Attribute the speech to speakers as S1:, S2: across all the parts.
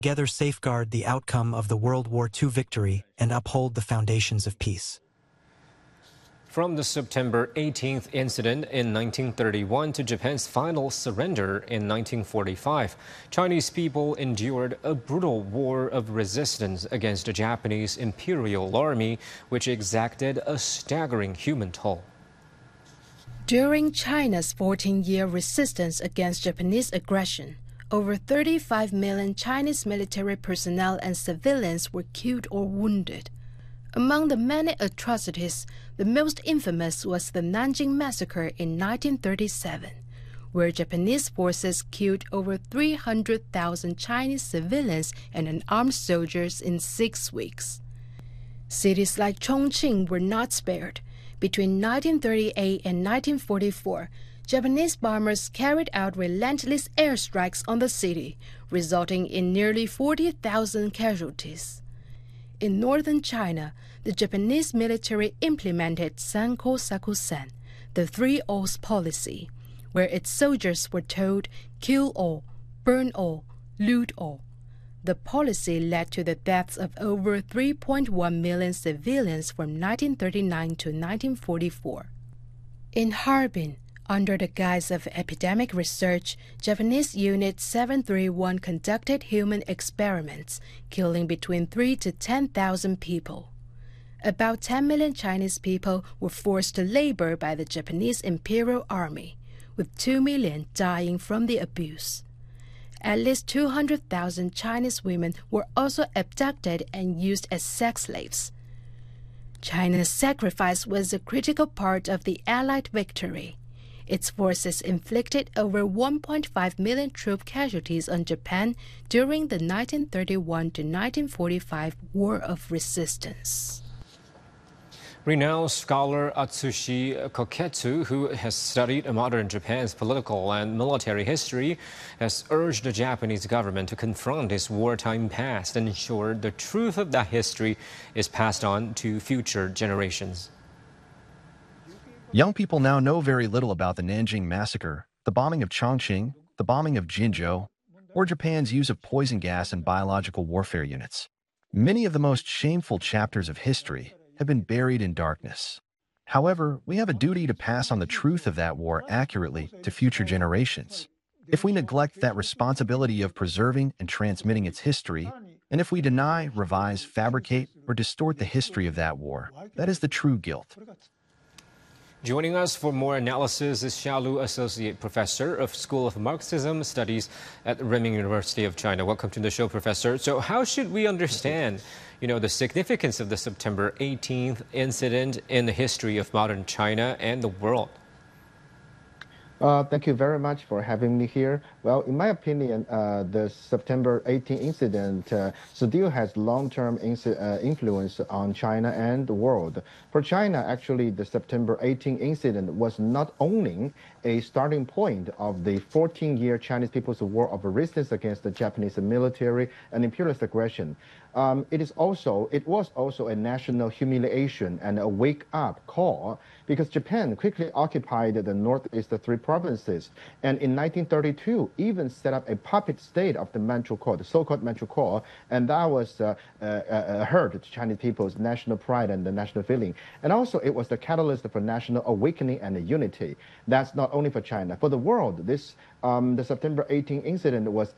S1: together safeguard the outcome of the World War II victory and uphold the foundations of peace.
S2: From the September 18th incident in 1931 to Japan's final surrender in 1945, Chinese people endured a brutal war of resistance against the Japanese Imperial Army, which exacted a staggering human toll.
S3: During China's 14-year resistance against Japanese aggression, over 35 million Chinese military personnel and civilians were killed or wounded. Among the many atrocities, the most infamous was the Nanjing Massacre in 1937, where Japanese forces killed over 300,000 Chinese civilians and unarmed soldiers in 6 weeks. Cities like Chongqing were not spared. Between 1938 and 1944, Japanese bombers carried out relentless airstrikes on the city, resulting in nearly 40,000 casualties. In northern China, the Japanese military implemented Sanko Sakusen, the Three O's policy, where its soldiers were told, kill all, burn all, loot all. The policy led to the deaths of over 3.1 million civilians from 1939 to 1944. In Harbin, under the guise of epidemic research, Japanese Unit 731 conducted human experiments, killing between 3,000 to 10,000 people. About 10 million Chinese people were forced to labor by the Japanese Imperial Army, with 2 million dying from the abuse. At least 200,000 Chinese women were also abducted and used as sex slaves. China's sacrifice was a critical part of the Allied victory. Its forces inflicted over 1.5 million troop casualties on Japan during the 1931 to 1945 War of Resistance.
S2: Renowned scholar Atsushi Koketsu, who has studied modern Japan's political and military history, has urged the Japanese government to confront its wartime past and ensure the truth of that history is passed on to future generations.
S4: Young people now know very little about the Nanjing Massacre, the bombing of Chongqing, the bombing of Jinzhou, or Japan's use of poison gas and biological warfare units. Many of the most shameful chapters of history have been buried in darkness. However, we have a duty to pass on the truth of that war accurately to future generations. If we neglect that responsibility of preserving and transmitting its history, and if we deny, revise, fabricate, or distort the history of that war, that is the true guilt.
S2: Joining us for more analysis is Xiaolu, Associate Professor of School of Marxism Studies at Renmin University of China. Welcome to the show, Professor. So how should we understand, the significance of the September 18th incident in the history of modern China and the world?
S5: Thank you very much for having me here. Well, in my opinion, the September 18 incident still has long-term influence on China and the world. For China, actually, the September 18 incident was not only a starting point of the 14-year Chinese People's War of resistance against the Japanese military and imperialist aggression. It was also a national humiliation and a wake-up call, because Japan quickly occupied the northeast three provinces, and in 1932 even set up a puppet state of the Manchu Kuo, the so-called Manchu Kuo, and that was hurt the Chinese people's national pride and the national feeling. And also it was the catalyst for national awakening and unity. That's not only for China, for the world. The September 18 incident was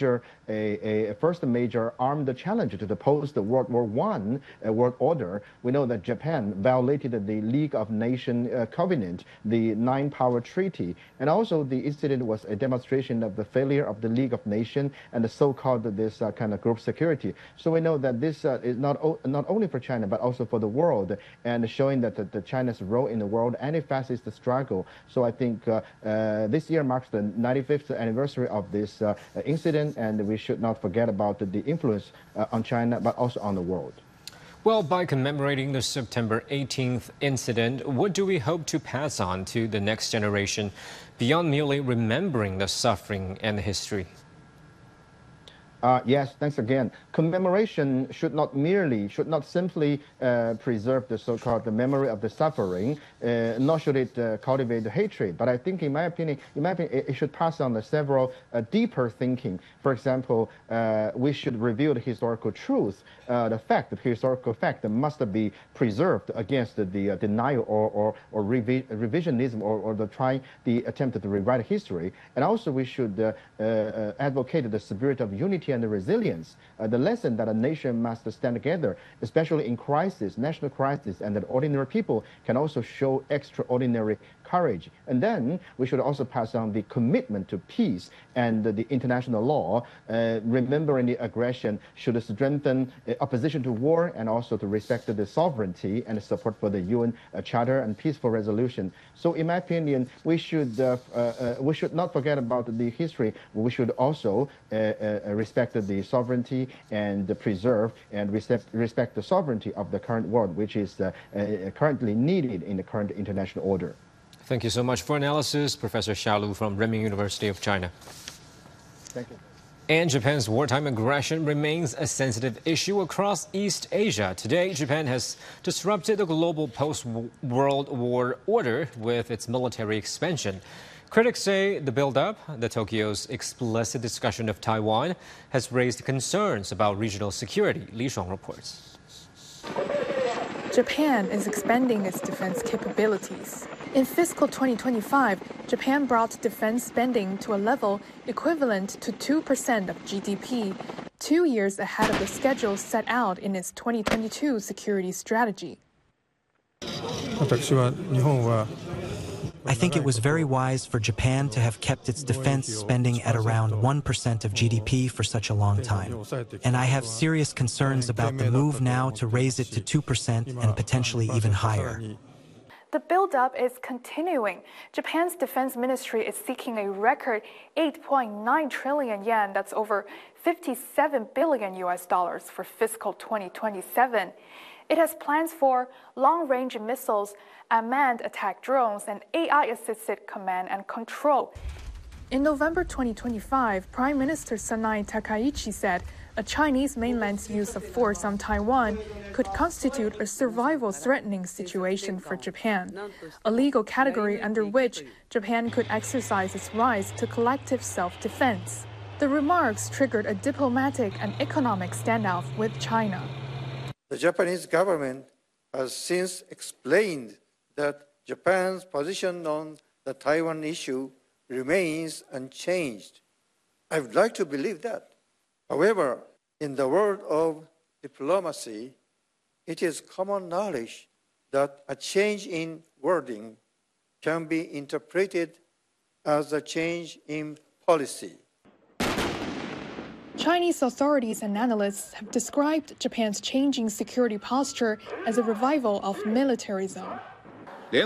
S5: a first major armed challenge to the post-World War I world order. We know that Japan violated the League of Nations Covenant, the Nine-Power Treaty, and also the incident was a demonstration of the failure of the League of Nations and the so-called kind of group security. So we know that this is not only for China but also for the world, and showing that the China's role in the world anti-fascist struggle. So I think this year marks the 95th anniversary of this incident, and we should not forget about the influence on China but also on the world.
S2: Well, by commemorating the September 18th incident, what do we hope to pass on to the next generation beyond merely remembering the suffering and the history?
S5: Yes, thanks again. Commemoration should not simply preserve the so-called the memory of the suffering, nor should it cultivate the hatred. But I think, in my opinion, it should pass on the several deeper thinking. For example, we should reveal the historical truth, the historical fact that must be preserved against the denial or revisionism or the attempt to rewrite history. And also, we should advocate the spirit of unity and the resilience, the lesson that a nation must stand together, especially in crisis, national crisis, and that ordinary people can also show extraordinary courage. And then we should also pass on the commitment to peace and the international law, remembering the aggression should strengthen opposition to war and also to respect the sovereignty and support for the UN Charter and peaceful resolution. So in my opinion, we should not forget about the history. We should also respect the sovereignty and preserve and respect the sovereignty of the current world, which is currently needed in the current international order.
S2: Thank you so much for analysis, Professor Xia Lu from Renmin University of China.
S5: Thank you.
S2: And Japan's wartime aggression remains a sensitive issue across East Asia. Today, Japan has disrupted the global post-World War order with its military expansion. Critics say the build-up, Tokyo's explicit discussion of Taiwan, has raised concerns about regional security. Li Shuang reports.
S6: Japan is expanding its defense capabilities. In fiscal 2025, Japan brought defense spending to a level equivalent to 2% of GDP, 2 years ahead of the schedule set out in its 2022 security strategy.
S1: I think it was very wise for Japan to have kept its defense spending at around 1% of GDP for such a long time. And I have serious concerns about the move now to raise it to 2% and potentially even higher.
S6: The buildup is continuing. Japan's defense ministry is seeking a record 8.9 trillion yen, that's over 57 billion US dollars for fiscal 2027. It has plans for long-range missiles, unmanned attack drones, and AI-assisted command and control. In November 2025, Prime Minister Sanai Takaichi said a Chinese mainland's use of force on Taiwan could constitute a survival-threatening situation for Japan, a legal category under which Japan could exercise its rights to collective self-defense. The remarks triggered a diplomatic and economic standoff with China.
S7: The Japanese government has since explained that Japan's position on the Taiwan issue remains unchanged. I would like to believe that. However, in the world of diplomacy, it is common knowledge that a change in wording can be interpreted as a change in policy.
S6: Chinese authorities and analysts have described Japan's changing security posture as a revival of militarism.
S4: The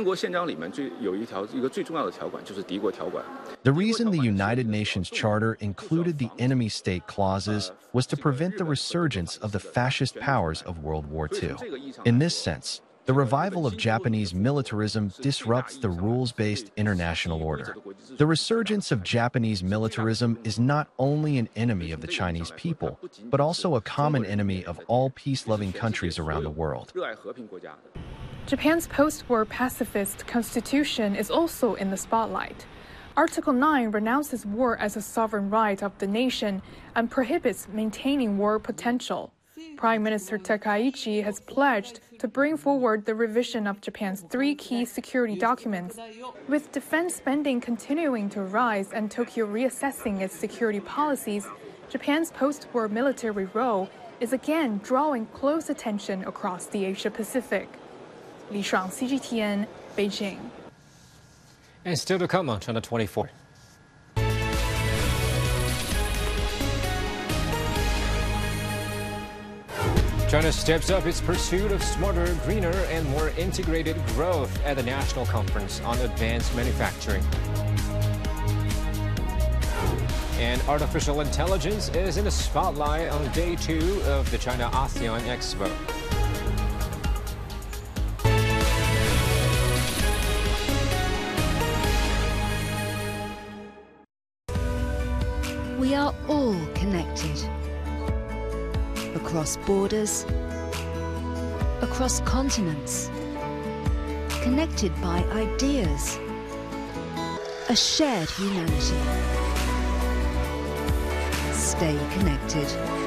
S4: reason the United Nations Charter included the enemy state clauses was to prevent the resurgence of the fascist powers of World War II. In this sense, the revival of Japanese militarism disrupts the rules-based international order. The resurgence of Japanese militarism is not only an enemy of the Chinese people, but also a common enemy of all peace-loving countries around the world.
S6: Japan's post-war pacifist constitution is also in the spotlight. Article 9 renounces war as a sovereign right of the nation and prohibits maintaining war potential. Prime Minister Takaichi has pledged to bring forward the revision of Japan's 3 key security documents. With defense spending continuing to rise and Tokyo reassessing its security policies, Japan's post-war military role is again drawing close attention across the Asia-Pacific. Li Shuang, CGTN, Beijing.
S2: And still to come on Channel 24. China steps up its pursuit of smarter, greener, and more integrated growth at the National Conference on Advanced Manufacturing. And artificial intelligence is in the spotlight on day 2 of the China ASEAN Expo.
S8: We are all connected. across borders, across continents, connected by ideas, a shared humanity. Stay connected.